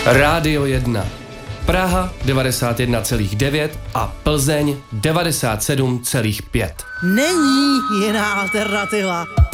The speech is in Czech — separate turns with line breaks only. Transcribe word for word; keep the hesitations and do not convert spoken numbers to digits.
Rádio jedna. Praha devadesát jedna celá devět a Plzeň devadesát sedm celá pět.
Není jiná alternativa.